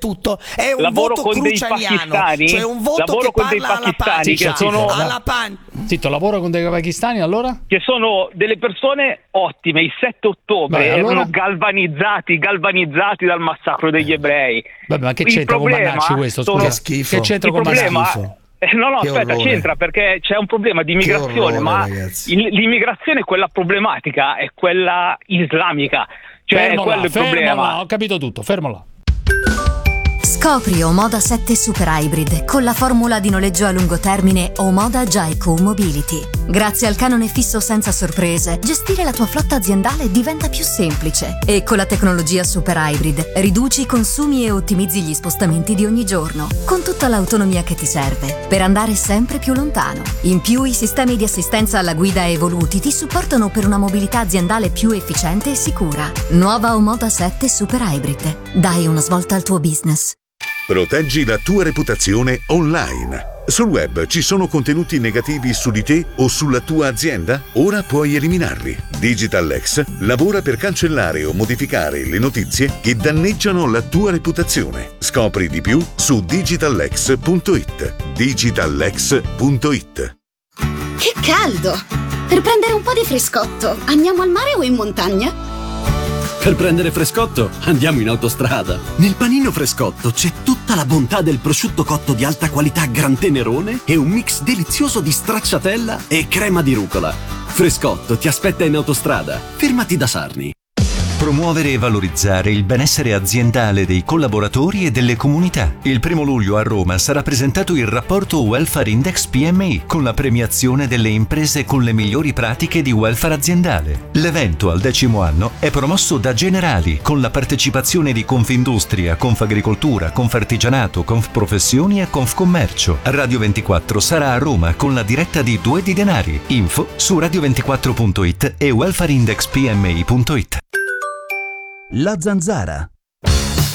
tutto è un lavoro voto con dei crucianiano, pakistani, cioè un voto lavoro che con dei parla alla pakistani pancia, che sono Zitto, lavoro con dei pakistani, allora? che sono delle persone ottime. Il 7 ottobre Beh, allora? erano galvanizzati dal massacro degli ebrei. Vabbè, ma che Il c'entra con problema Mannacci questo? sono- Scusa. Che schifo. Che c'entra Il con problema Mannacci? no, Che aspetta, orrore. c'entra perché c'è un problema di immigrazione, orrore, ma ragazzi. l'immigrazione, quella problematica, è quella islamica, cioè è quello il problema. Ho capito tutto, fermo là. Scopri Omoda 7 Super Hybrid con la formula di noleggio a lungo termine Omoda Jaico Mobility. Grazie al canone fisso senza sorprese, gestire la tua flotta aziendale diventa più semplice e con la tecnologia Super Hybrid riduci i consumi e ottimizzi gli spostamenti di ogni giorno, con tutta l'autonomia che ti serve per andare sempre più lontano. In più, i sistemi di assistenza alla guida evoluti ti supportano per una mobilità aziendale più efficiente e sicura. Nuova Omoda 7 Super Hybrid. Dai una svolta al tuo business. Proteggi la tua reputazione online. Sul web ci sono contenuti negativi su di te o sulla tua azienda? Ora puoi eliminarli. DigitalX lavora per cancellare o modificare le notizie che danneggiano la tua reputazione. Scopri di più su digitalx.it. digitalx.it. Che caldo! Per prendere un po' di frescotto, andiamo al mare o in montagna? Per prendere frescotto, andiamo in autostrada. Nel panino frescotto c'è tutta la bontà del prosciutto cotto di alta qualità Gran Tenerone e un mix delizioso di stracciatella e crema di rucola. Frescotto ti aspetta in autostrada. Fermati da Sarni. Promuovere e valorizzare il benessere aziendale dei collaboratori e delle comunità. Il 1 luglio a Roma sarà presentato il rapporto Welfare Index PMI con la premiazione delle imprese con le migliori pratiche di welfare aziendale. L'evento al 10° anno è promosso da Generali con la partecipazione di Confindustria, Confagricoltura, Confartigianato, Confprofessioni e Confcommercio. Radio 24 sarà a Roma con la diretta di Due di Denari. Info su radio24.it e welfareindexpmi.it. La Zanzara.